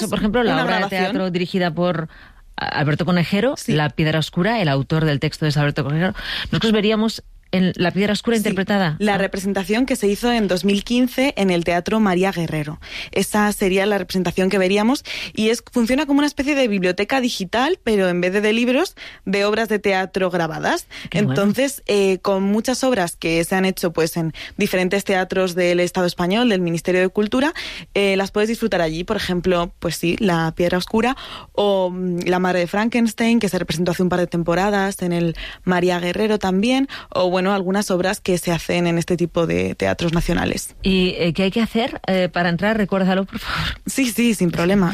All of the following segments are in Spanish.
Por ejemplo, la una obra grabación. de teatro dirigida por Alberto Conejero, Sí. La Piedra Oscura, el autor del texto es Alberto Conejero. Nosotros veríamos en La Piedra Oscura interpretada. La representación que se hizo en 2015 en el Teatro María Guerrero. Esa sería la representación que veríamos y funciona como una especie de biblioteca digital, pero en vez de libros, de obras de teatro grabadas. Qué Entonces, con muchas obras que se han hecho pues en diferentes teatros del Estado español, del Ministerio de Cultura, las puedes disfrutar allí. Por ejemplo, pues sí, La Piedra Oscura o La Madre de Frankenstein, que se representó hace un par de temporadas en el María Guerrero también, o bueno, algunas obras que se hacen en este tipo de teatros nacionales. ¿Y qué hay que hacer para entrar? Recuérdalo, por favor. Sí, sin problema.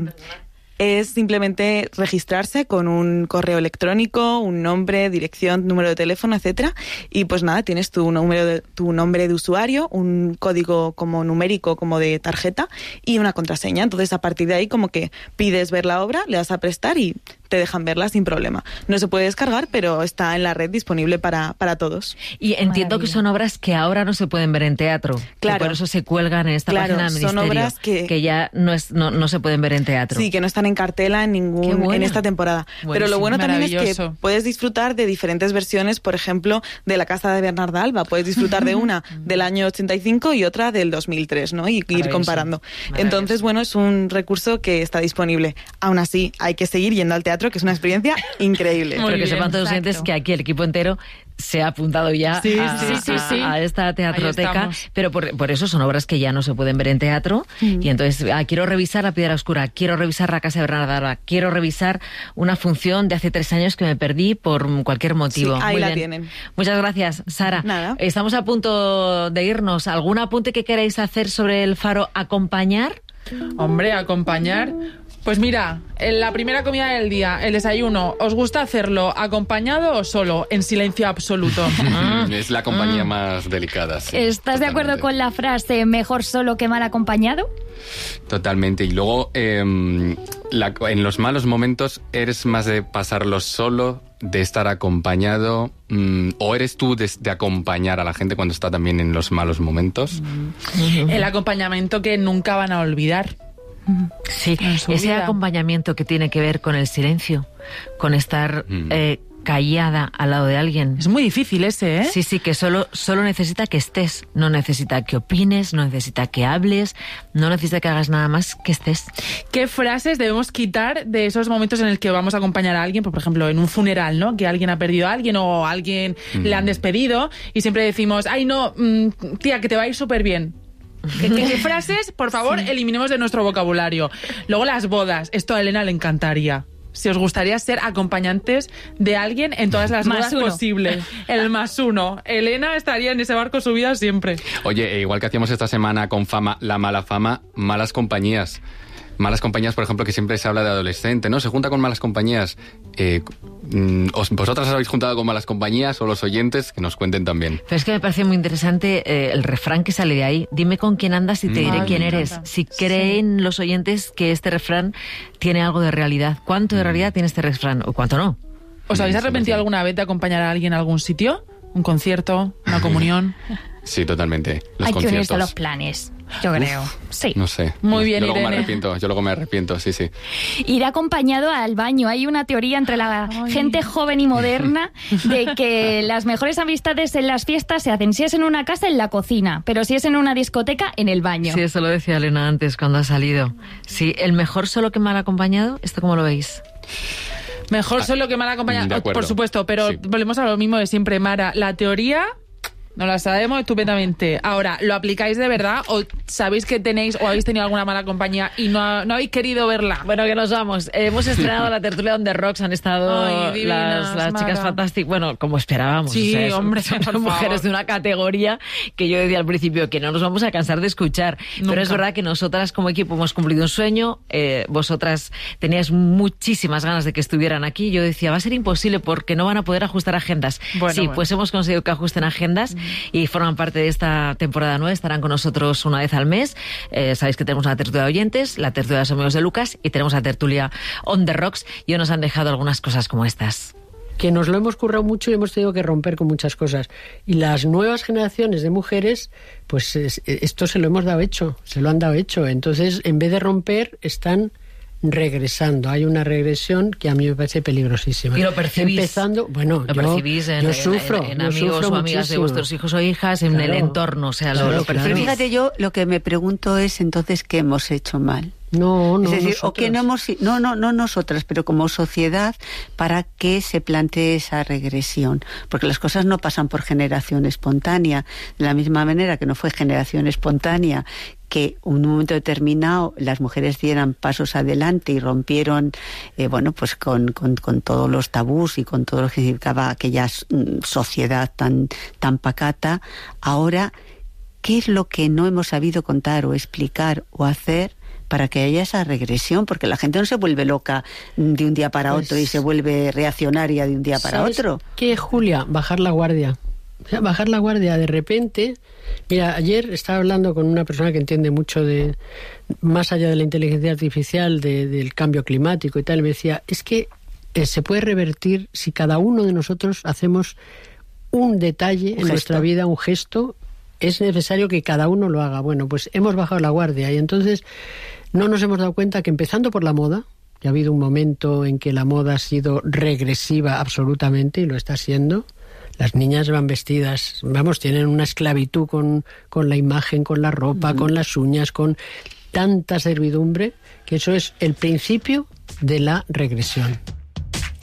Es simplemente registrarse con un correo electrónico, un nombre, dirección, número de teléfono, etcétera. Y pues nada, tienes tu nombre de usuario, un código como numérico, como de tarjeta, y una contraseña. Entonces, a partir de ahí, como que pides ver la obra, le das a prestar y te dejan verla sin problema. No se puede descargar, pero está en la red disponible para todos. Y entiendo que son obras que ahora no se pueden ver en teatro. Claro. Que por eso se cuelgan en esta página del son Ministerio. obras que ya no se pueden ver en teatro. Sí, que no están en cartela en esta temporada. Buenísimo. Pero lo bueno también es que Maravilloso. puedes disfrutar de diferentes versiones, por ejemplo, de La Casa de Bernarda Alba. Puedes disfrutar de una del año 85 y otra del 2003, ¿no? Y ir Maravilloso. comparando. Maravilloso. Entonces, bueno, es un recurso que está disponible. Aún así, hay que seguir yendo al teatro, que es una experiencia increíble. Pero que bien, sepan todos los exacto. oyentes que aquí el equipo entero se ha apuntado ya Sí, a esta teatroteca, estamos. pero por eso son obras que ya no se pueden ver en teatro. Y entonces quiero revisar La Piedra Oscura, quiero revisar La Casa de Bernarda Alba, quiero revisar una función de hace 3 años que me perdí por cualquier motivo. Sí, ahí Muy la bien. tienen. Muchas gracias, Sara. Nada. Estamos a punto de irnos. ¿Algún apunte que queráis hacer sobre el Faro Acompañar? Hombre, acompañar. Pues mira, en la primera comida del día, el desayuno, ¿os gusta hacerlo acompañado o solo, en silencio absoluto? Es la compañía más delicada. Sí, ¿Estás de acuerdo totalmente. con la frase mejor solo que mal acompañado? Totalmente. Y luego, en los malos momentos, ¿eres más de pasarlo solo, de estar acompañado, o eres tú de acompañar a la gente cuando está también en los malos momentos? El acompañamiento que nunca van a olvidar. Sí, En su ese vida. acompañamiento que tiene que ver con el silencio, con estar callada al lado de alguien. Es muy difícil ese, ¿eh? Sí, que solo necesita que estés, no necesita que opines, no necesita que hables, no necesita que hagas nada más que estés. ¿Qué frases debemos quitar de esos momentos en el que vamos a acompañar a alguien? Por ejemplo, en un funeral, ¿no? Que alguien ha perdido a alguien o a alguien le han despedido y siempre decimos, ay no, tía, que te va a ir súper bien. ¿Qué frases, por favor, eliminemos de nuestro vocabulario? Luego las bodas. Esto a Elena le encantaría. Si os gustaría ser acompañantes de alguien en todas las bodas +1. posibles. El +1. Elena estaría en ese barco subida siempre. Oye, igual que hacíamos esta semana con fama, la mala fama, malas compañías. Malas compañías, por ejemplo, que siempre se habla de adolescente, ¿no? Se junta con malas compañías. ¿Vosotras os habéis juntado con malas compañías o los oyentes? Que nos cuenten también. Pero es que me parece muy interesante el refrán que sale de ahí. Dime con quién andas y te diré Ay, quién me eres. encanta. Si creen los oyentes que este refrán tiene algo de realidad. ¿Cuánto de realidad tiene este refrán o cuánto no? ¿Os habéis Sí, arrepentido sí. alguna vez de acompañar a alguien a algún sitio? ¿Un concierto? ¿Una comunión? Sí, totalmente. Los Hay que unirse conciertos. a los planes, yo creo. Sí. No sé. Muy bien, yo luego Irene. yo luego me arrepiento, sí. Ir acompañado al baño. Hay una teoría entre la gente joven y moderna de que las mejores amistades en las fiestas se hacen, si es en una casa, en la cocina, pero si es en una discoteca, en el baño. Sí, eso lo decía Elena antes cuando ha salido. Sí, el mejor solo que mal acompañado. ¿Esto cómo lo veis? Mejor solo que mal de acompañado, acuerdo. por supuesto, pero Sí. volvemos a lo mismo de siempre, Mara. La teoría no la sabemos estupendamente. Ahora, ¿lo aplicáis de verdad o sabéis que tenéis o habéis tenido alguna mala compañía y no habéis querido verla? Bueno, que nos vamos. Hemos estrenado la tertulia On The Rocks. Han estado Ay, divinas, las chicas Mara. fantásticas. Bueno, como esperábamos. Sí, hombre, son por mujeres favor. de una categoría que yo decía al principio que no nos vamos a cansar de escuchar. Nunca. Pero es verdad que nosotras como equipo hemos cumplido un sueño. Vosotras teníais muchísimas ganas de que estuvieran aquí. Yo decía, va a ser imposible porque no van a poder ajustar agendas. Bueno. Pues hemos conseguido que ajusten agendas y forman parte de esta temporada nueva. Estarán con nosotros una vez al mes. Sabéis que tenemos una tertulia de oyentes, la tertulia de los amigos de Lucas y tenemos la tertulia On The Rocks y hoy nos han dejado algunas cosas como estas. que nos lo hemos currado mucho y hemos tenido que romper con muchas cosas. Y las nuevas generaciones de mujeres, pues esto se lo hemos dado hecho, se lo han dado hecho. Entonces, en vez de romper, están regresando. Hay una regresión que a mí me parece peligrosísima. Y lo percibís. Empezando, bueno, lo percibís yo sufro, en amigos o amigas de vuestros hijos o hijas, en el entorno, o sea, lo percibís. Pero fíjate, yo lo que me pregunto es entonces qué hemos hecho mal. No, es decir, nosotras. o que no nosotras, pero como sociedad, para que se plantee esa regresión, porque las cosas no pasan por generación espontánea, de la misma manera que no fue generación espontánea que en un momento determinado las mujeres dieran pasos adelante y rompieron, pues con todos los tabús y con todo lo que significaba aquella sociedad tan pacata. Ahora, ¿qué es lo que no hemos sabido contar o explicar o hacer para que haya esa regresión? Porque la gente no se vuelve loca de un día para otro y se vuelve reaccionaria de un día para otro. ¿Qué, Julia? Bajar la guardia. O sea, bajar la guardia de repente. Mira, ayer estaba hablando con una persona que entiende mucho de, más allá de la inteligencia artificial, del cambio climático y tal, me decía, es que se puede revertir si cada uno de nosotros hacemos un detalle en nuestra vida, un gesto. Es necesario que cada uno lo haga. Bueno, pues hemos bajado la guardia y entonces no nos hemos dado cuenta que empezando por la moda, que ha habido un momento en que la moda ha sido regresiva absolutamente y lo está siendo. Las niñas van vestidas, tienen una esclavitud con la imagen, con la ropa, con las uñas, con tanta servidumbre, que eso es el principio de la regresión.